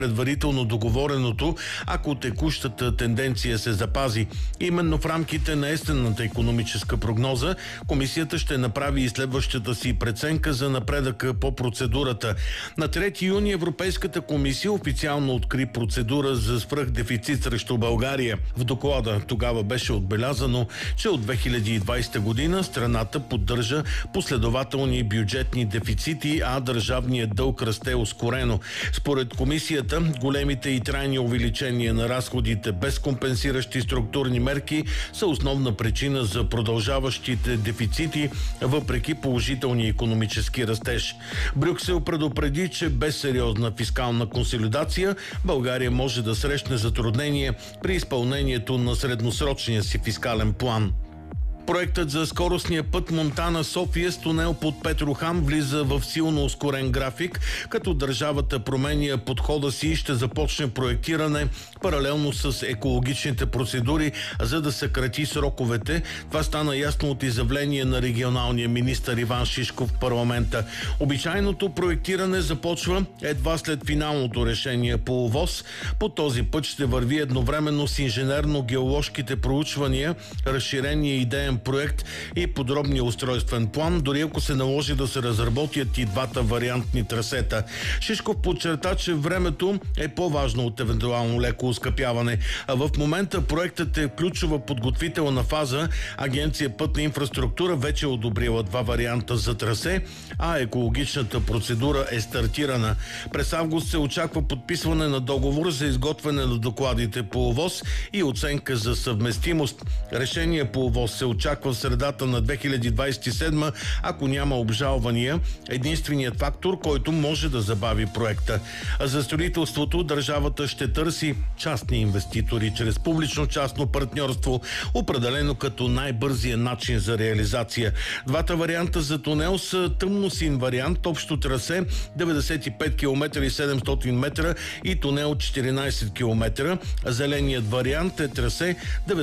предварително договореното, ако текущата тенденция се запази. Именно в рамките на есенната икономическа прогноза комисията ще направи и следващата си преценка за напредъка по процедурата. На 3 юни Европейската комисия официално откри процедура за свръхдефицит срещу България. В доклада тогава беше отбелязано, че от 2020 година страната поддържа последователни бюджетни дефицити, а държавният дълг расте ускорено. Според комисията, големите и трайни увеличения на разходите без компенсиращи структурни мерки са основна причина за продължаващите дефицити, въпреки положителния икономически растеж. Брюксел предупреди, че без сериозна фискална консолидация България може да срещне затруднение при изпълнението на средносрочния си фискален план. Проектът за скоростния път Монтана-София с тунел под Петрохан влиза в силно ускорен график, като държавата променя подхода си и ще започне проектиране паралелно с екологичните процедури, за да съкрати сроковете. Това стана ясно от изявление на регионалния министър Иван Шишков в парламента. Обичайното проектиране започва едва след финалното решение по ОВОС. По този път ще върви едновременно с инженерно-геоложките проучвания, разширение идеен проект и подробния устройствен план, дори ако се наложи да се разработят и двата вариантни трасета. Шишков подчерта, че времето е по-важно от евентуално леко оскъпяване, а в момента проектът е ключова подготвителна фаза. Агенция Пътна инфраструктура вече е одобрила два варианта за трасе, а екологичната процедура е стартирана. През август се очаква подписване на договор за изготвяне на докладите по ОВОС и оценка за съвместимост. Решение по ОВОС се очаква в средата на 2027, ако няма обжалвания. Единственият фактор, който може да забави проекта. А за строителството държавата ще търси частни инвеститори чрез публично-частно партньорство, определено като най-бързия начин за реализация. Двата варианта за тунел са тъмносин вариант, общо трасе 95 км и 700 метра и тунел 14 км. Зеленият вариант е трасе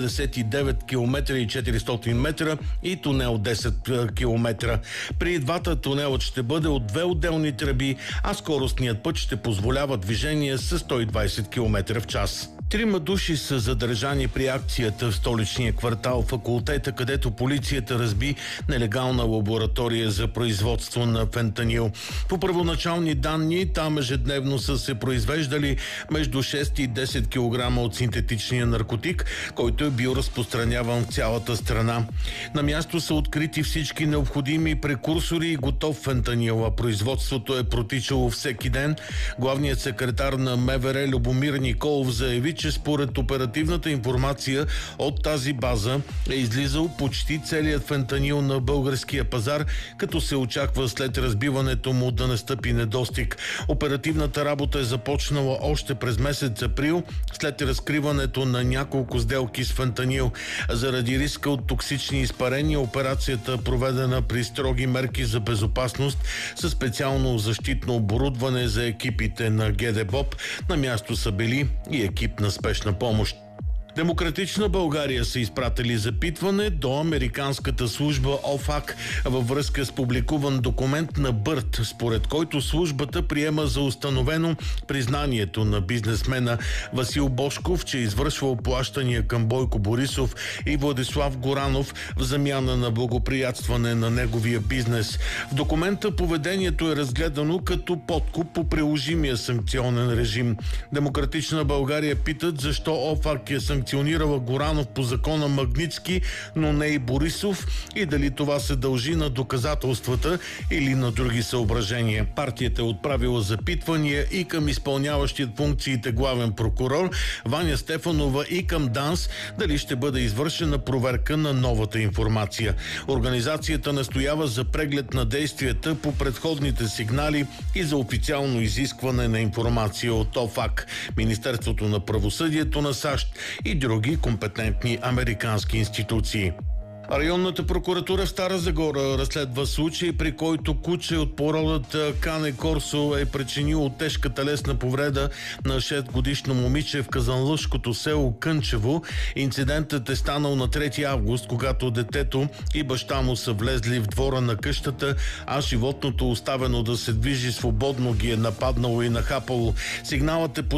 99 км и 400 метра и тунел 10 км. При двата тунела ще бъде от две отделни тръби, а скоростният път ще позволява движение с 120 км в час. 3 души са задържани при акцията в столичния квартал Факултета, където полицията разби нелегална лаборатория за производство на фентанил. По първоначални данни, там ежедневно са се произвеждали между 6 и 10 кг от синтетичния наркотик, който е бил разпространяван в цялата страна. На място са открити всички необходими прекурсори и готов фентанил, а производството е протичало всеки ден. Главният секретар на МВР Любомир Николов заяви, че според оперативната информация от тази база е излизал почти целият фентанил на българския пазар, като се очаква след разбиването му да настъпи недостиг. Оперативната работа е започнала още през месец април, след разкриването на няколко сделки с фентанил. Заради риска от токсични изпарения, операцията, проведена при строги мерки за безопасност, със специално защитно оборудване за екипите на ГДБОП. На място са били и екип на спешна помощ. Демократична България са изпратили запитване до американската служба ОФАК във връзка с публикуван документ на Бърт, според който службата приема за установено признанието на бизнесмена Васил Божков, че е извършвал плащания към Бойко Борисов и Владислав Горанов в замяна на благоприятстване на неговия бизнес. В документа поведението е разгледано като подкуп по приложимия санкционен режим. Демократична България питат защо ОФАК е санкционирала Горанов по закона Магнитски, но не и Борисов, и дали това се дължи на доказателствата или на други съображения. Партията е отправила запитвания и към изпълняващият функциите главен прокурор Ваня Стефанова и към ДАНС дали ще бъде извършена проверка на новата информация. Организацията настоява за преглед на действията по предходните сигнали и за официално изискване на информация от ОФАК, Министерството на правосъдието на САЩ и други компетентни американски институции. Районната прокуратура в Стара Загора разследва случай, при който куче от породата Кане Корсо е причинило тежка телесна повреда на 6-годишно момиче в казанлъшкото село Кънчево. Инцидентът е станал на 3 август, когато детето и баща му са влезли в двора на къщата, а животното, оставено да се движи свободно, ги е нападнало и нахапало. Сигналът е